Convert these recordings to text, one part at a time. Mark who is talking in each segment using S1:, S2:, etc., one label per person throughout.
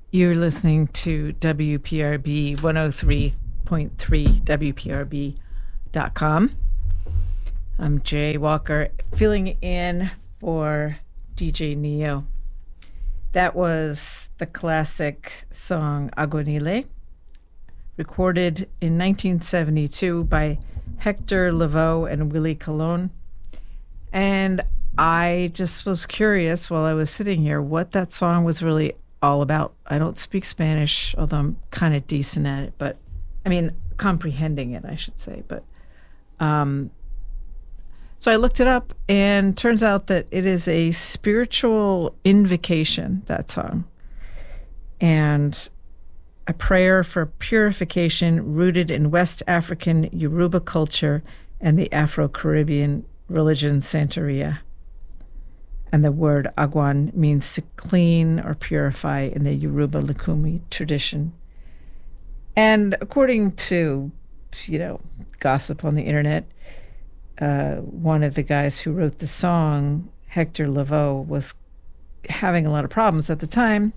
S1: You're listening to WPRB 103.3 WPRB.com. I'm Jay Walker, filling in for DJ Neo. That was the classic song Aguanile, recorded in 1972 by Hector Lavoe and Willie Colon. And I just was curious while I was sitting here what that song was really all about. I don't speak Spanish, although I'm kind of decent at it, but I mean, comprehending it, I should say. But so I looked it up, and turns out that it is a spiritual invocation, that song, and a prayer for purification rooted in West African Yoruba culture and the Afro-Caribbean religion Santeria. And the word Agwan means to clean or purify in the Yoruba Lukumi tradition. And according to, gossip on the internet, one of the guys who wrote the song, Hector Lavoe, was having a lot of problems at the time,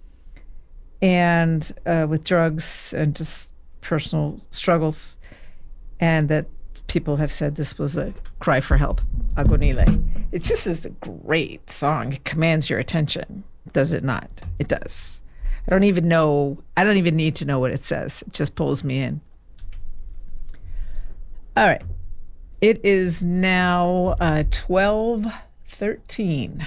S1: and with drugs and just personal struggles, and that people have said this was a cry for help, Aguanile. It just is a great song. It commands your attention, does it not? It does. I don't even need to know what it says. It just pulls me in. All right. It is now 12:13.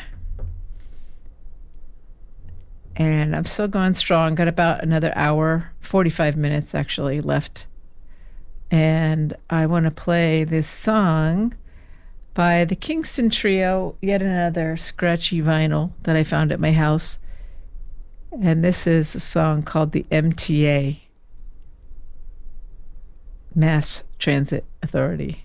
S1: And I'm still going strong. Got about another hour, 45 minutes actually left. And I want to play this song by the Kingston Trio, yet another scratchy vinyl that I found at my house. And this is a song called the MTA, Massachusetts Transit Authority.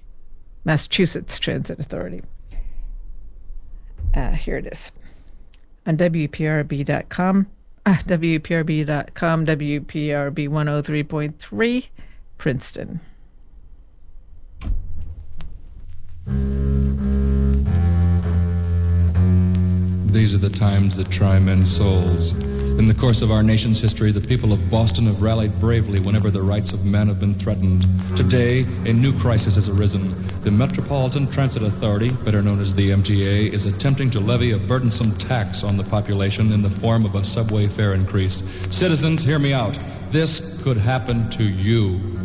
S1: Here it is. On WPRB.com, WPRB.com, WPRB 103.3, Princeton.
S2: These are the times that try men's souls. In the course of our nation's history, the people of Boston have rallied bravely whenever the rights of men have been threatened. Today, a new crisis has arisen. The Metropolitan Transit Authority, better known as the MTA, is attempting to levy a burdensome tax on the population in the form of a subway fare increase. Citizens, hear me out. This could happen to you.